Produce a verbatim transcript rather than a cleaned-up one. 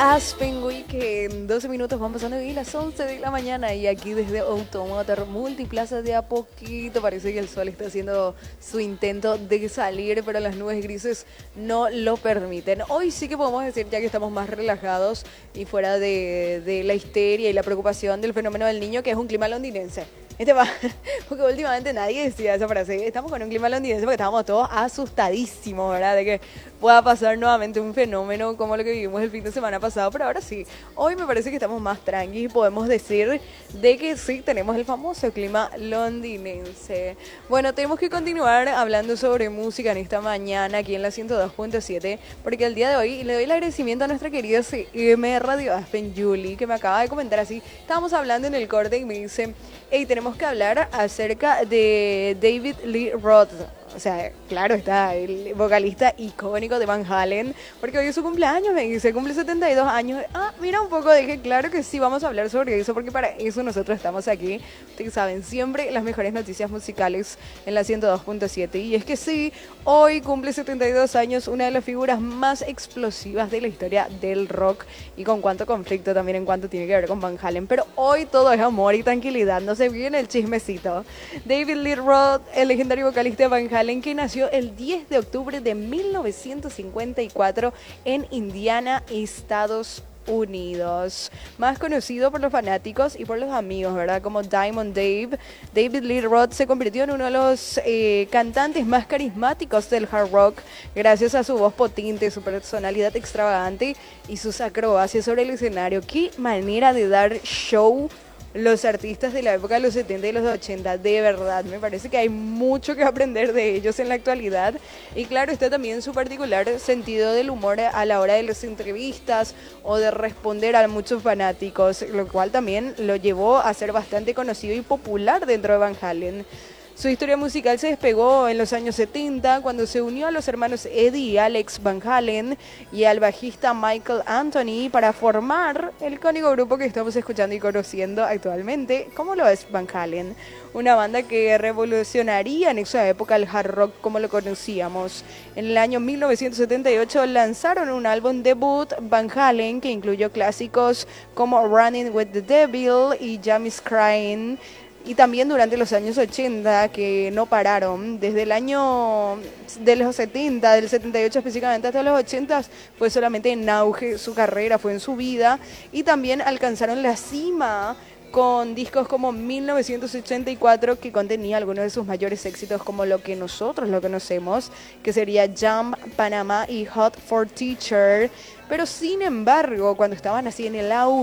Aspen Weekend, doce minutos van pasando y las once de la mañana y aquí desde Automotor Multiplaza de a poquito parece que el sol está haciendo su intento de salir, pero las nubes grises no lo permiten. Hoy sí que podemos decir, ya que estamos más relajados y fuera de, de la histeria y la preocupación del fenómeno del niño, que es un clima londinense. Este va, porque últimamente nadie decía esa frase. Estamos con un clima londinense porque estábamos todos asustadísimos, ¿verdad? De que pueda pasar nuevamente un fenómeno como lo que vivimos el fin de semana pasado. Pero ahora sí, hoy me parece que estamos más tranquilos y podemos decir de que sí tenemos el famoso clima londinense. Bueno, tenemos que continuar hablando sobre música en esta mañana aquí en la ciento dos punto siete, porque el día de hoy le doy el agradecimiento a nuestra querida C M Radio Aspen Julie, que me acaba de comentar así. Estábamos hablando en el corte y me dice, hey, tenemos que hablar acerca de David Lee Roth. O sea, claro, está el vocalista icónico de Van Halen, porque hoy es su cumpleaños, me dice, cumple setenta y dos años. Ah, mira un poco, dije, claro que sí, vamos a hablar sobre eso, porque para eso nosotros estamos aquí. Ustedes saben, siempre las mejores noticias musicales en la ciento dos punto siete. Y es que sí, hoy cumple setenta y dos años una de las figuras más explosivas de la historia del rock, y con cuánto conflicto también en cuanto tiene que ver con Van Halen. Pero hoy todo es amor y tranquilidad, no se viene el chismecito. David Lee Roth, el legendario vocalista de Van Halen, que nació el diez de octubre de mil novecientos cincuenta y cuatro en Indiana, Estados Unidos. Más conocido por los fanáticos y por los amigos, ¿verdad? Como Diamond Dave, David Lee Roth se convirtió en uno de los eh, cantantes más carismáticos del hard rock gracias a su voz potente, su personalidad extravagante y sus acrobacias sobre el escenario. ¡Qué manera de dar show! Los artistas de la época de los setenta y los ochenta, de verdad, me parece que hay mucho que aprender de ellos en la actualidad. Y claro, está también su particular sentido del humor a la hora de las entrevistas o de responder a muchos fanáticos, lo cual también lo llevó a ser bastante conocido y popular dentro de Van Halen. Su historia musical se despegó en los años setenta cuando se unió a los hermanos Eddie y Alex Van Halen y al bajista Michael Anthony para formar el icónico grupo que estamos escuchando y conociendo actualmente, como lo es Van Halen. Una banda que revolucionaría en esa época el hard rock como lo conocíamos. En el año mil novecientos setenta y ocho lanzaron un álbum debut, Van Halen, que incluyó clásicos como Running with the Devil y Jammy's Crying. Y también durante los años ochenta, que no pararon, desde el año de los setenta, del setenta y ocho específicamente hasta los ochenta, fue solamente en auge su carrera, fue en su vida, y también alcanzaron la cima con discos como mil novecientos ochenta y cuatro, que contenía algunos de sus mayores éxitos como lo que nosotros lo conocemos, que sería Jump, Panamá y Hot for Teacher. Pero sin embargo, cuando estaban así en el auge,